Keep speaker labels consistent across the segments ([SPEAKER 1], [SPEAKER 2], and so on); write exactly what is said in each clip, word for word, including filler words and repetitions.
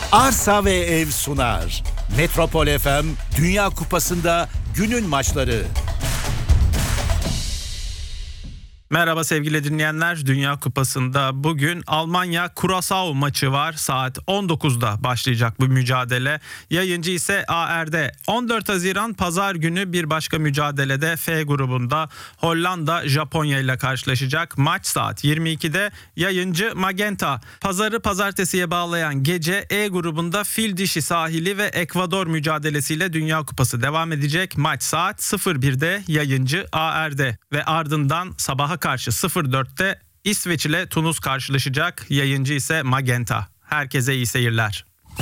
[SPEAKER 1] Arsa ve Ev sunar. Metropol F M Dünya Kupası'nda günün maçları.
[SPEAKER 2] Merhaba sevgili dinleyenler. Dünya Kupası'nda bugün Almanya Curaçao maçı var. Saat on dokuzda başlayacak bu mücadele. Yayıncı ise A R'de. on dört Haziran Pazar günü bir başka mücadelede F grubunda Hollanda Japonya ile karşılaşacak. Maç saat yirmi ikide. Yayıncı Magenta. Pazarı pazartesiye bağlayan gece E grubunda Fil Dişi Sahili ve Ekvador mücadelesiyle Dünya Kupası devam edecek. Maç saat sıfır birde. Yayıncı A R'de ve ardından sabaha karşı sıfır dörtte İsveç ile Tunus karşılaşacak. Yayıncı ise Magenta. Herkese iyi seyirler.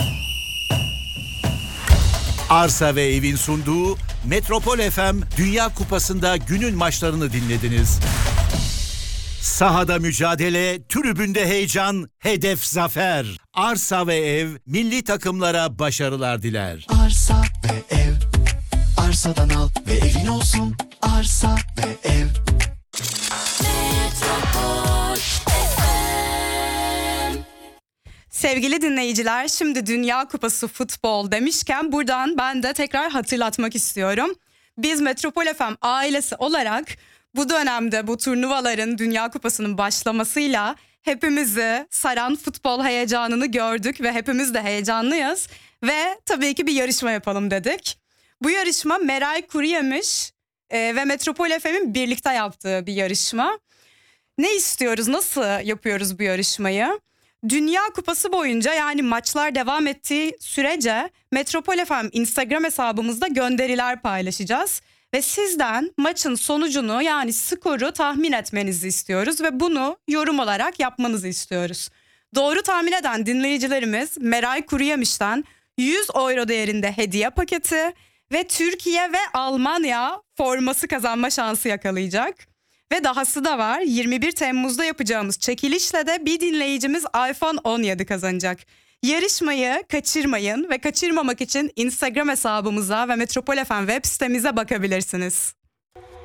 [SPEAKER 1] Arsa ve Ev'in sunduğu Metropol F M Dünya Kupası'nda günün maçlarını dinlediniz. Sahada mücadele, tribünde heyecan, hedef zafer. Arsa ve Ev milli takımlara başarılar diler.
[SPEAKER 3] Arsa ve ev, arsadan al ve evin olsun. Arsa ve ev.
[SPEAKER 4] Sevgili dinleyiciler, şimdi Dünya Kupası futbol demişken buradan ben de tekrar hatırlatmak istiyorum. Biz Metropol F M ailesi olarak bu dönemde bu turnuvaların, Dünya Kupası'nın başlamasıyla hepimizi saran futbol heyecanını gördük ve hepimiz de heyecanlıyız. Ve tabii ki bir yarışma yapalım dedik. Bu yarışma Meray Kuruyemiş e, ve Metropol F M'in birlikte yaptığı bir yarışma. Ne istiyoruz, nasıl yapıyoruz bu yarışmayı? Dünya Kupası boyunca, yani maçlar devam ettiği sürece Metropol F M Instagram hesabımızda gönderiler paylaşacağız. Ve sizden maçın sonucunu, yani skoru tahmin etmenizi istiyoruz ve bunu yorum olarak yapmanızı istiyoruz. Doğru tahmin eden dinleyicilerimiz Meray Kuruyemiş'ten yüz euro değerinde hediye paketi ve Türkiye ve Almanya forması kazanma şansı yakalayacak. Ve dahası da var, yirmi bir Temmuz'da yapacağımız çekilişle de bir dinleyicimiz iPhone on yedi kazanacak. Yarışmayı kaçırmayın ve kaçırmamak için Instagram hesabımıza ve Metropol F M web sitemize bakabilirsiniz.